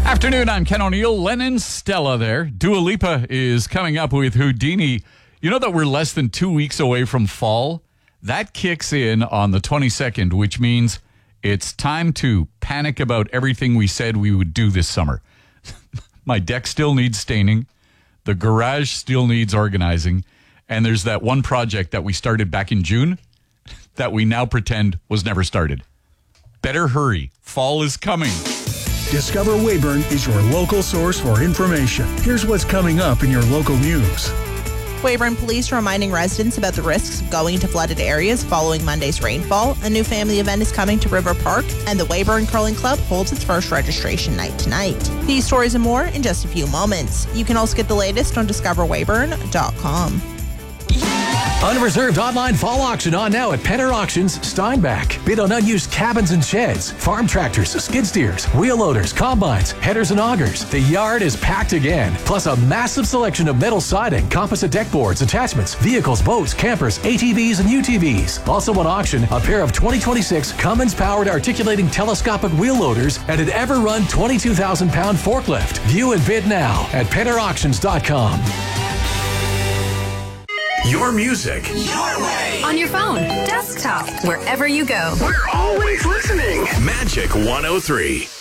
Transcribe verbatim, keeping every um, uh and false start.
Afternoon, I'm Ken O'Neill. Lennon Stella there. Dua Lipa is coming up with Houdini. You know that we're less than two weeks away from fall? That kicks in on the twenty-second, which means it's time to panic about everything we said we would do this summer. My deck still needs staining. The garage still needs organizing. And there's that one project that we started back in June that we now pretend was never started. Better hurry. Fall is coming. Discover Weyburn is your local source for information. Here's what's coming up in your local news. Weyburn Police are reminding residents about the risks of going into flooded areas following Monday's rainfall. A new family event is coming to River Park, and the Weyburn Curling Club holds its first registration night tonight. These stories and more in just a few moments. You can also get the latest on discover weyburn dot com. Unreserved online fall auction on now at Penner Auctions, Steinbach. Bid on unused cabins and sheds, farm tractors, skid steers, wheel loaders, combines, headers, and augers. The yard is packed again, plus a massive selection of metal siding, composite deck boards, attachments, vehicles, boats, campers, A T Vs, and U T Vs. Also on auction, a pair of twenty twenty-six Cummins-powered articulating telescopic wheel loaders and an ever-run twenty-two thousand pound forklift. View and bid now at penner auctions dot com. Your music. Your way. On your phone, desktop, wherever you go. We're always listening. Magic one oh three.